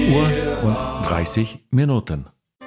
Uhr und 30 Minuten.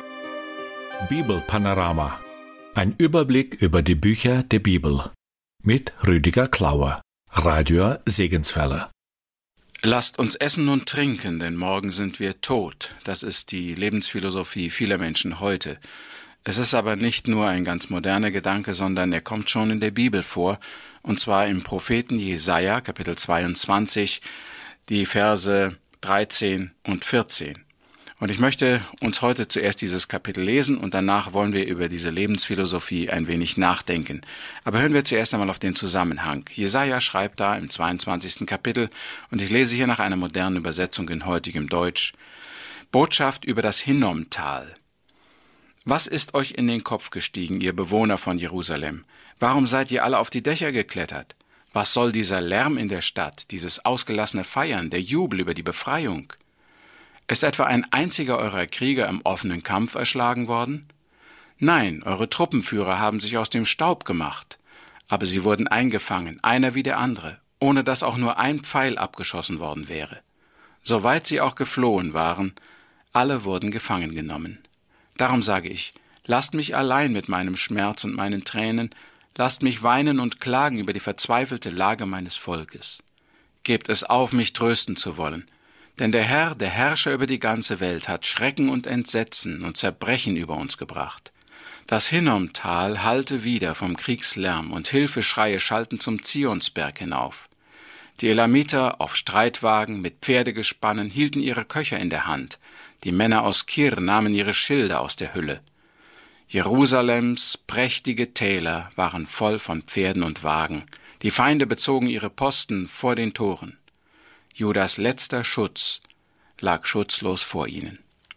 Bibelpanorama. Ein Überblick über die Bücher der Bibel. Mit Rüdiger Klauer, Radio Segenswelle. Lasst uns essen und trinken, denn morgen sind wir tot. Das ist die Lebensphilosophie vieler Menschen heute. Es ist aber nicht nur ein ganz moderner Gedanke, sondern er kommt schon in der Bibel vor, und zwar im Propheten Jesaja, Kapitel 22, die Verse 13 und 14. Und ich möchte uns heute zuerst dieses Kapitel lesen und danach wollen wir über diese Lebensphilosophie ein wenig nachdenken. Aber hören wir zuerst einmal auf den Zusammenhang. Jesaja schreibt da im 22. Kapitel, und ich lese hier nach einer modernen Übersetzung in heutigem Deutsch: Botschaft über das Hinnomtal. Was ist euch in den Kopf gestiegen, ihr Bewohner von Jerusalem? Warum seid ihr alle auf die Dächer geklettert? Was soll dieser Lärm in der Stadt, dieses ausgelassene Feiern, der Jubel über die Befreiung? Ist etwa ein einziger eurer Krieger im offenen Kampf erschlagen worden? Nein, eure Truppenführer haben sich aus dem Staub gemacht, aber sie wurden eingefangen, einer wie der andere, ohne dass auch nur ein Pfeil abgeschossen worden wäre. Soweit sie auch geflohen waren, alle wurden gefangen genommen. Darum sage ich, lasst mich allein mit meinem Schmerz und meinen Tränen, lasst mich weinen und klagen über die verzweifelte Lage meines Volkes. Gebt es auf, mich trösten zu wollen. Denn der Herr, der Herrscher über die ganze Welt, hat Schrecken und Entsetzen und Zerbrechen über uns gebracht. Das Hinnomtal hallte wieder vom Kriegslärm und Hilfeschreie schalten zum Zionsberg hinauf. Die Elamiter auf Streitwagen mit Pferdegespannen hielten ihre Köcher in der Hand. Die Männer aus Kir nahmen ihre Schilde aus der Hülle. Jerusalems prächtige Täler waren voll von Pferden und Wagen. Die Feinde bezogen ihre Posten vor den Toren. Judas letzter Schutz lag schutzlos vor ihnen.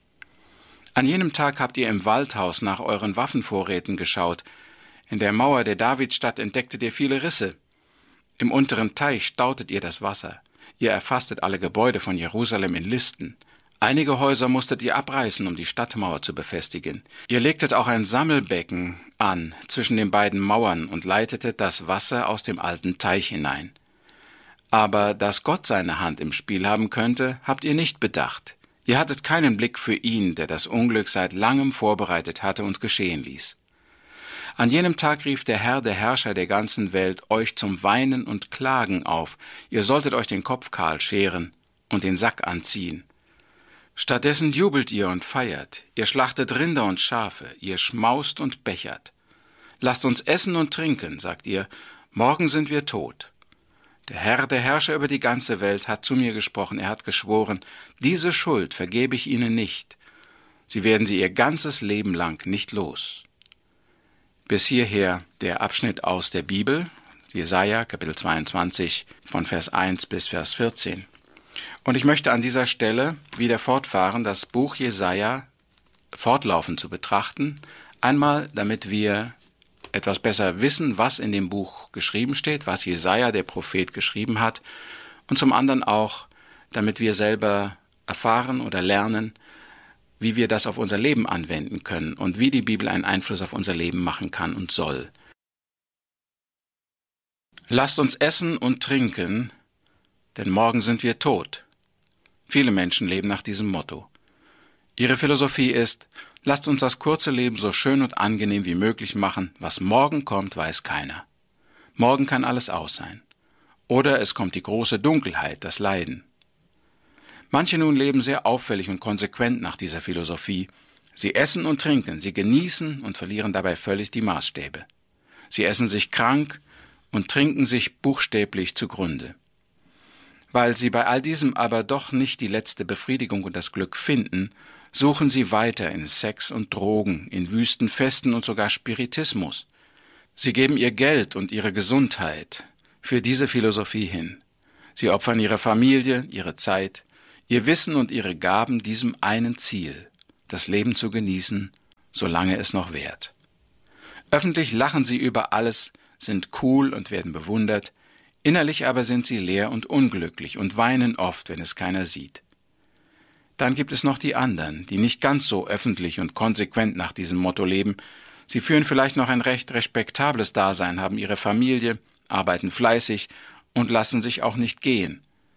An jenem Tag habt ihr im Waldhaus nach euren Waffenvorräten geschaut. In der Mauer der Davidstadt entdecktet ihr viele Risse. Im unteren Teich stautet ihr das Wasser. Ihr erfasstet alle Gebäude von Jerusalem in Listen. Einige Häuser musstet ihr abreißen, um die Stadtmauer zu befestigen. Ihr legtet auch ein Sammelbecken an zwischen den beiden Mauern und leitetet das Wasser aus dem alten Teich hinein. Aber dass Gott seine Hand im Spiel haben könnte, habt ihr nicht bedacht. Ihr hattet keinen Blick für ihn, der das Unglück seit langem vorbereitet hatte und geschehen ließ. An jenem Tag rief der Herr, der Herrscher der ganzen Welt, euch zum Weinen und Klagen auf. Ihr solltet euch den Kopf kahl scheren und den Sack anziehen. Stattdessen jubelt ihr und feiert. Ihr schlachtet Rinder und Schafe. Ihr schmaust und bechert. Lasst uns essen und trinken, sagt ihr. Morgen sind wir tot. Der Herr, der Herrscher über die ganze Welt, hat zu mir gesprochen. Er hat geschworen, diese Schuld vergebe ich ihnen nicht. Sie werden sie ihr ganzes Leben lang nicht los. Bis hierher der Abschnitt aus der Bibel, Jesaja, Kapitel 22, von Vers 1 bis Vers 14. Und ich möchte an dieser Stelle wieder fortfahren, das Buch Jesaja fortlaufend zu betrachten. Einmal, damit wir etwas besser wissen, was in dem Buch geschrieben steht, was Jesaja, der Prophet, geschrieben hat. Und zum anderen auch, damit wir selber erfahren oder lernen, wie wir das auf unser Leben anwenden können und wie die Bibel einen Einfluss auf unser Leben machen kann und soll. Lasst uns essen und trinken, denn morgen sind wir tot. Viele Menschen leben nach diesem Motto. Ihre Philosophie ist: Lasst uns das kurze Leben so schön und angenehm wie möglich machen. Was morgen kommt, weiß keiner. Morgen kann alles aus sein. Oder es kommt die große Dunkelheit, das Leiden. Manche nun leben sehr auffällig und konsequent nach dieser Philosophie. Sie essen und trinken, sie genießen und verlieren dabei völlig die Maßstäbe. Sie essen sich krank und trinken sich buchstäblich zugrunde. Weil sie bei all diesem aber doch nicht die letzte Befriedigung und das Glück finden, suchen sie weiter in Sex und Drogen, in wüsten Festen und sogar Spiritismus. Sie geben ihr Geld und ihre Gesundheit für diese Philosophie hin. Sie opfern ihre Familie, ihre Zeit, ihr Wissen und ihre Gaben diesem einen Ziel, das Leben zu genießen, solange es noch währt. Öffentlich lachen sie über alles, sind cool und werden bewundert, innerlich aber sind sie leer und unglücklich und weinen oft, wenn es keiner sieht. Dann gibt es noch die anderen, die nicht ganz so öffentlich und konsequent nach diesem Motto leben. Sie führen vielleicht noch ein recht respektables Dasein, haben ihre Familie, arbeiten fleißig und lassen sich auch nicht gehen.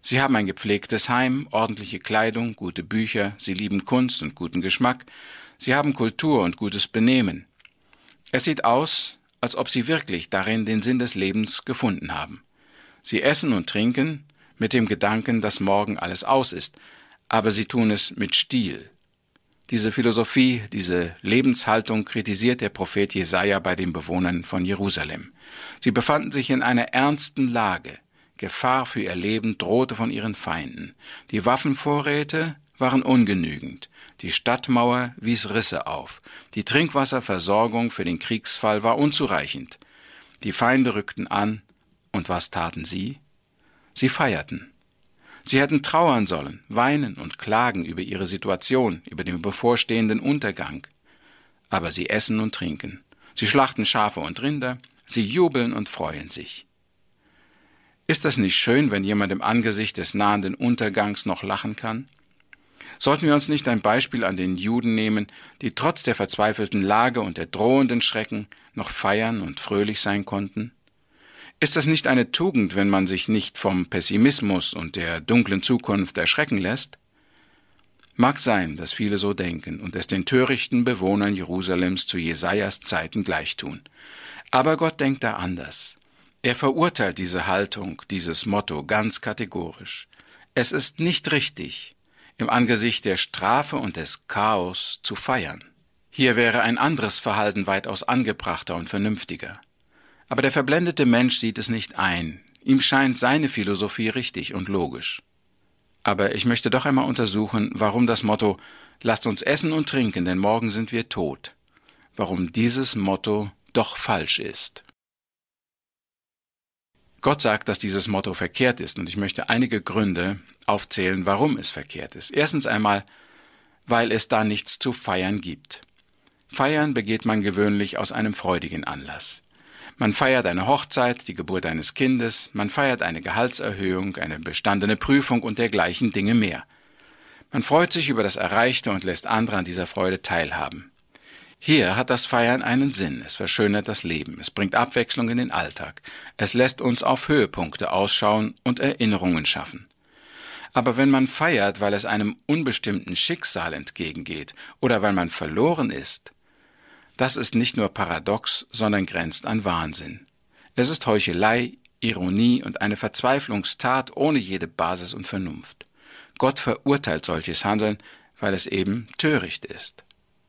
Sie haben ein gepflegtes Heim, ordentliche Kleidung, gute Bücher, sie lieben Kunst und guten Geschmack, sie haben Kultur und gutes Benehmen. Es sieht aus, als ob sie wirklich darin den Sinn des Lebens gefunden haben. Sie essen und trinken mit dem Gedanken, dass morgen alles aus ist, aber sie tun es mit Stil. Diese Philosophie, diese Lebenshaltung kritisiert der Prophet Jesaja bei den Bewohnern von Jerusalem. Sie befanden sich in einer ernsten Lage. Gefahr für ihr Leben drohte von ihren Feinden. Die Waffenvorräte waren ungenügend. Die Stadtmauer wies Risse auf. Die Trinkwasserversorgung für den Kriegsfall war unzureichend. Die Feinde rückten an. Und was taten sie? Sie feierten. Sie hätten trauern sollen, weinen und klagen über ihre Situation, über den bevorstehenden Untergang. Aber sie essen und trinken. Sie schlachten Schafe und Rinder. Sie jubeln und freuen sich. Ist das nicht schön, wenn jemand im Angesicht des nahenden Untergangs noch lachen kann? Sollten wir uns nicht ein Beispiel an den Juden nehmen, die trotz der verzweifelten Lage und der drohenden Schrecken noch feiern und fröhlich sein konnten? Ist das nicht eine Tugend, wenn man sich nicht vom Pessimismus und der dunklen Zukunft erschrecken lässt? Mag sein, dass viele so denken und es den törichten Bewohnern Jerusalems zu Jesajas Zeiten gleichtun. Aber Gott denkt da anders. Er verurteilt diese Haltung, dieses Motto ganz kategorisch. Es ist nicht richtig, im Angesicht der Strafe und des Chaos zu feiern. Hier wäre ein anderes Verhalten weitaus angebrachter und vernünftiger. Aber der verblendete Mensch sieht es nicht ein. Ihm scheint seine Philosophie richtig und logisch. Aber ich möchte doch einmal untersuchen, warum das Motto »Lasst uns essen und trinken, denn morgen sind wir tot«, warum dieses Motto doch falsch ist. Gott sagt, dass dieses Motto verkehrt ist, und ich möchte einige Gründe aufzählen, warum es verkehrt ist. Erstens einmal, weil es da nichts zu feiern gibt. Feiern begeht man gewöhnlich aus einem freudigen Anlass. Man feiert eine Hochzeit, die Geburt eines Kindes, man feiert eine Gehaltserhöhung, eine bestandene Prüfung und dergleichen Dinge mehr. Man freut sich über das Erreichte und lässt andere an dieser Freude teilhaben. Hier hat das Feiern einen Sinn, es verschönert das Leben, es bringt Abwechslung in den Alltag, es lässt uns auf Höhepunkte ausschauen und Erinnerungen schaffen. Aber wenn man feiert, weil es einem unbestimmten Schicksal entgegengeht oder weil man verloren ist, das ist nicht nur paradox, sondern grenzt an Wahnsinn. Es ist Heuchelei, Ironie und eine Verzweiflungstat ohne jede Basis und Vernunft. Gott verurteilt solches Handeln, weil es eben töricht ist.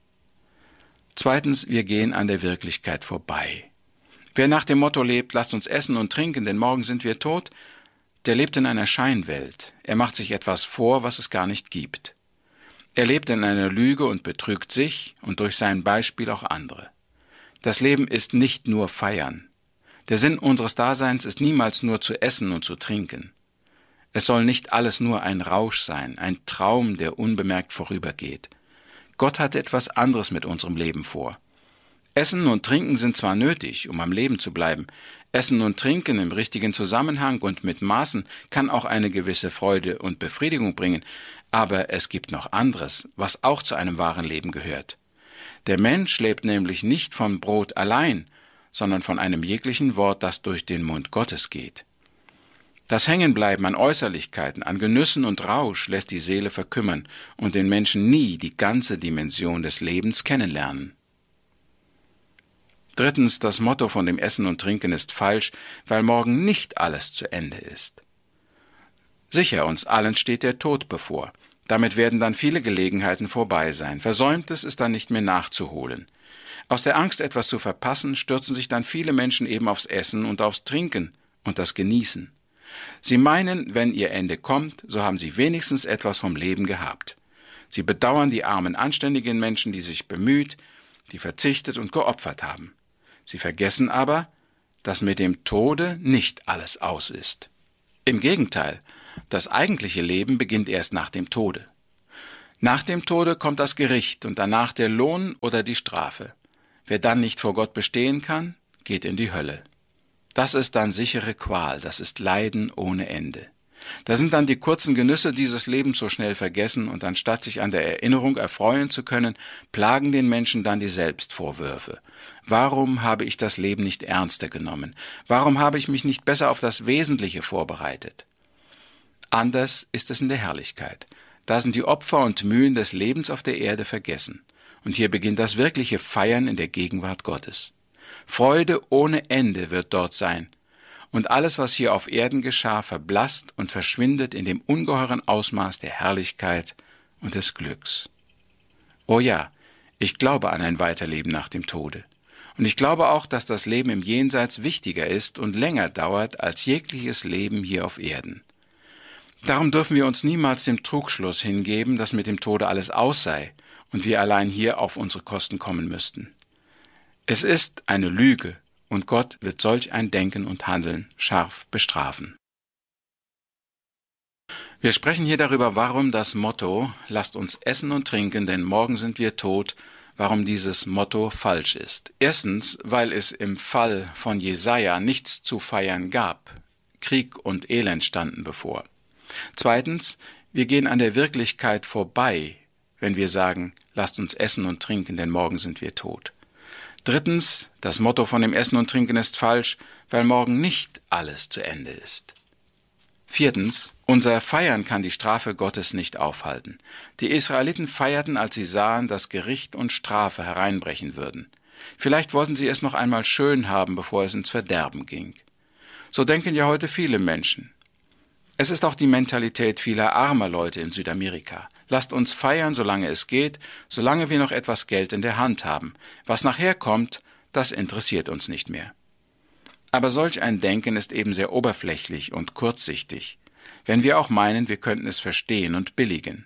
Zweitens, wir gehen an der Wirklichkeit vorbei. Wer nach dem Motto lebt, lasst uns essen und trinken, denn morgen sind wir tot, der lebt in einer Scheinwelt. Er macht sich etwas vor, was es gar nicht gibt. Er lebt in einer Lüge und betrügt sich und durch sein Beispiel auch andere. Das Leben ist nicht nur Feiern. Der Sinn unseres Daseins ist niemals nur zu essen und zu trinken. Es soll nicht alles nur ein Rausch sein, ein Traum, der unbemerkt vorübergeht. Gott hat etwas anderes mit unserem Leben vor. Essen und Trinken sind zwar nötig, um am Leben zu bleiben. Essen und Trinken im richtigen Zusammenhang und mit Maßen kann auch eine gewisse Freude und Befriedigung bringen, aber es gibt noch anderes, was auch zu einem wahren Leben gehört. Der Mensch lebt nämlich nicht vom Brot allein, sondern von einem jeglichen Wort, das durch den Mund Gottes geht. Das Hängenbleiben an Äußerlichkeiten, an Genüssen und Rausch lässt die Seele verkümmern und den Menschen nie die ganze Dimension des Lebens kennenlernen. Drittens, das Motto von dem Essen und Trinken ist falsch, weil morgen nicht alles zu Ende ist. Sicher, uns allen steht der Tod bevor. Damit werden dann viele Gelegenheiten vorbei sein. Versäumtes ist dann nicht mehr nachzuholen. Aus der Angst, etwas zu verpassen, stürzen sich dann viele Menschen eben aufs Essen und aufs Trinken und das Genießen. Sie meinen, wenn ihr Ende kommt, so haben sie wenigstens etwas vom Leben gehabt. Sie bedauern die armen, anständigen Menschen, die sich bemüht, die verzichtet und geopfert haben. Sie vergessen aber, dass mit dem Tode nicht alles aus ist. Im Gegenteil, das eigentliche Leben beginnt erst nach dem Tode. Nach dem Tode kommt das Gericht und danach der Lohn oder die Strafe. Wer dann nicht vor Gott bestehen kann, geht in die Hölle. Das ist dann sichere Qual, das ist Leiden ohne Ende. Da sind dann die kurzen Genüsse dieses Lebens so schnell vergessen und anstatt sich an der Erinnerung erfreuen zu können, plagen den Menschen dann die Selbstvorwürfe. Warum habe ich das Leben nicht ernster genommen? Warum habe ich mich nicht besser auf das Wesentliche vorbereitet? Anders ist es in der Herrlichkeit. Da sind die Opfer und Mühen des Lebens auf der Erde vergessen. Und hier beginnt das wirkliche Feiern in der Gegenwart Gottes. Freude ohne Ende wird dort sein. Und alles, was hier auf Erden geschah, verblasst und verschwindet in dem ungeheuren Ausmaß der Herrlichkeit und des Glücks. Oh ja, ich glaube an ein Weiterleben nach dem Tode. Und ich glaube auch, dass das Leben im Jenseits wichtiger ist und länger dauert als jegliches Leben hier auf Erden. Darum dürfen wir uns niemals dem Trugschluss hingeben, dass mit dem Tode alles aus sei und wir allein hier auf unsere Kosten kommen müssten. Es ist eine Lüge, und Gott wird solch ein Denken und Handeln scharf bestrafen. Wir sprechen hier darüber, warum das Motto »Lasst uns essen und trinken, denn morgen sind wir tot«, warum dieses Motto falsch ist. Erstens, weil es im Fall von Jesaja nichts zu feiern gab. Krieg und Elend standen bevor. Zweitens, wir gehen an der Wirklichkeit vorbei, wenn wir sagen, lasst uns essen und trinken, denn morgen sind wir tot. Drittens, das Motto von dem Essen und Trinken ist falsch, weil morgen nicht alles zu Ende ist. Viertens, unser Feiern kann die Strafe Gottes nicht aufhalten. Die Israeliten feierten, als sie sahen, dass Gericht und Strafe hereinbrechen würden. Vielleicht wollten sie es noch einmal schön haben, bevor es ins Verderben ging. So denken ja heute viele Menschen. Es ist auch die Mentalität vieler armer Leute in Südamerika. Lasst uns feiern, solange es geht, solange wir noch etwas Geld in der Hand haben. Was nachher kommt, das interessiert uns nicht mehr. Aber solch ein Denken ist eben sehr oberflächlich und kurzsichtig, wenn wir auch meinen, wir könnten es verstehen und billigen.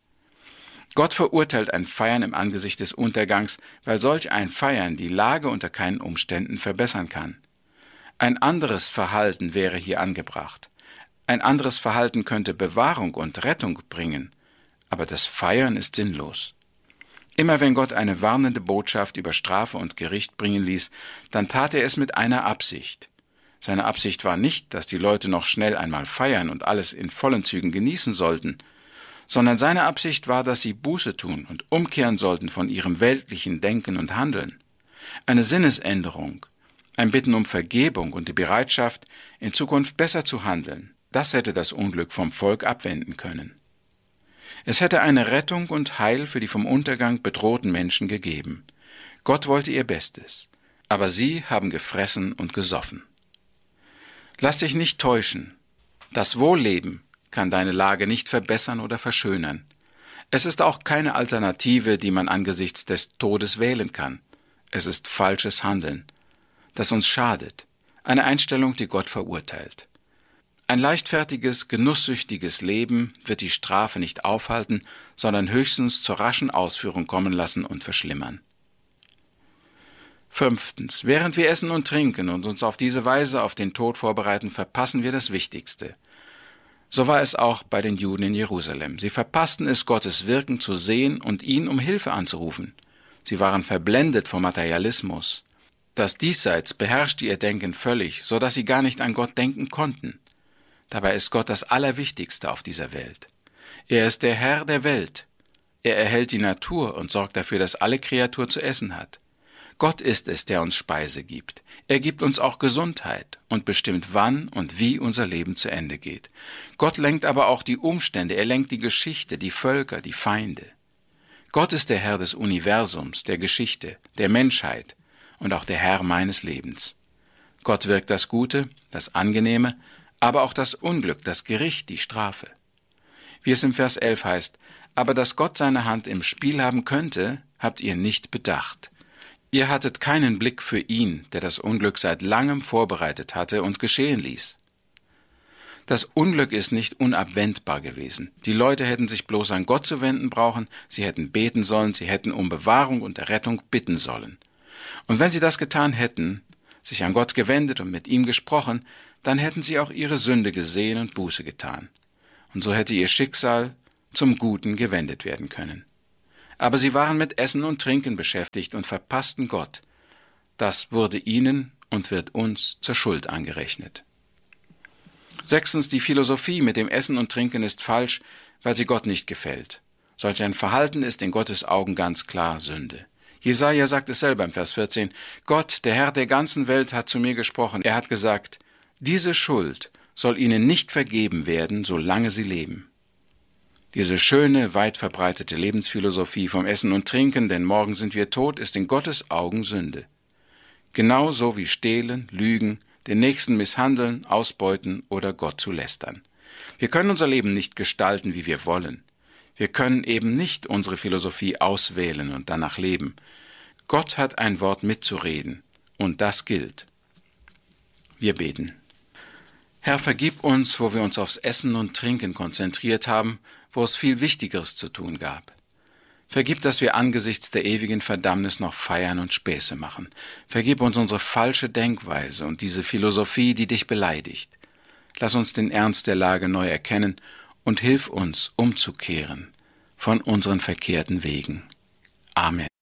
Gott verurteilt ein Feiern im Angesicht des Untergangs, weil solch ein Feiern die Lage unter keinen Umständen verbessern kann. Ein anderes Verhalten wäre hier angebracht. Ein anderes Verhalten könnte Bewahrung und Rettung bringen, aber das Feiern ist sinnlos. Immer wenn Gott eine warnende Botschaft über Strafe und Gericht bringen ließ, dann tat er es mit einer Absicht. Seine Absicht war nicht, dass die Leute noch schnell einmal feiern und alles in vollen Zügen genießen sollten, sondern seine Absicht war, dass sie Buße tun und umkehren sollten von ihrem weltlichen Denken und Handeln. Eine Sinnesänderung, ein Bitten um Vergebung und die Bereitschaft, in Zukunft besser zu handeln, das hätte das Unglück vom Volk abwenden können. Es hätte eine Rettung und Heil für die vom Untergang bedrohten Menschen gegeben. Gott wollte ihr Bestes, aber sie haben gefressen und gesoffen. Lass dich nicht täuschen. Das Wohlleben kann deine Lage nicht verbessern oder verschönern. Es ist auch keine Alternative, die man angesichts des Todes wählen kann. Es ist falsches Handeln, das uns schadet, eine Einstellung, die Gott verurteilt. Ein leichtfertiges, genusssüchtiges Leben wird die Strafe nicht aufhalten, sondern höchstens zur raschen Ausführung kommen lassen und verschlimmern. 5. Während wir essen und trinken und uns auf diese Weise auf den Tod vorbereiten, verpassen wir das Wichtigste. So war es auch bei den Juden in Jerusalem. Sie verpassten es, Gottes Wirken zu sehen und ihn um Hilfe anzurufen. Sie waren verblendet vom Materialismus. Das Diesseits beherrschte ihr Denken völlig, so dass sie gar nicht an Gott denken konnten. Dabei ist Gott das Allerwichtigste auf dieser Welt. Er ist der Herr der Welt. Er erhält die Natur und sorgt dafür, dass alle Kreatur zu essen hat. Gott ist es, der uns Speise gibt. Er gibt uns auch Gesundheit und bestimmt, wann und wie unser Leben zu Ende geht. Gott lenkt aber auch die Umstände, er lenkt die Geschichte, die Völker, die Feinde. Gott ist der Herr des Universums, der Geschichte, der Menschheit und auch der Herr meines Lebens. Gott wirkt das Gute, das Angenehme, aber auch das Unglück, das Gericht, die Strafe. Wie es im Vers 11 heißt, aber dass Gott seine Hand im Spiel haben könnte, habt ihr nicht bedacht. Ihr hattet keinen Blick für ihn, der das Unglück seit langem vorbereitet hatte und geschehen ließ. Das Unglück ist nicht unabwendbar gewesen. Die Leute hätten sich bloß an Gott zu wenden brauchen, sie hätten beten sollen, sie hätten um Bewahrung und Errettung bitten sollen. Und wenn sie das getan hätten, sich an Gott gewendet und mit ihm gesprochen, dann hätten sie auch ihre Sünde gesehen und Buße getan. Und so hätte ihr Schicksal zum Guten gewendet werden können. Aber sie waren mit Essen und Trinken beschäftigt und verpassten Gott. Das wurde ihnen und wird uns zur Schuld angerechnet. 6. Die Philosophie mit dem Essen und Trinken ist falsch, weil sie Gott nicht gefällt. Solch ein Verhalten ist in Gottes Augen ganz klar Sünde. Jesaja sagt es selber im Vers 14, Gott, der Herr der ganzen Welt, hat zu mir gesprochen. Er hat gesagt, diese Schuld soll ihnen nicht vergeben werden, solange sie leben. Diese schöne, weit verbreitete Lebensphilosophie vom Essen und Trinken, denn morgen sind wir tot, ist in Gottes Augen Sünde. Genauso wie Stehlen, Lügen, den Nächsten misshandeln, ausbeuten oder Gott zu lästern. Wir können unser Leben nicht gestalten, wie wir wollen. Wir können eben nicht unsere Philosophie auswählen und danach leben. Gott hat ein Wort mitzureden, und das gilt. Wir beten. Herr, vergib uns, wo wir uns aufs Essen und Trinken konzentriert haben, wo es viel Wichtigeres zu tun gab. Vergib, dass wir angesichts der ewigen Verdammnis noch feiern und Späße machen. Vergib uns unsere falsche Denkweise und diese Philosophie, die dich beleidigt. Lass uns den Ernst der Lage neu erkennen und hilf uns, umzukehren von unseren verkehrten Wegen. Amen.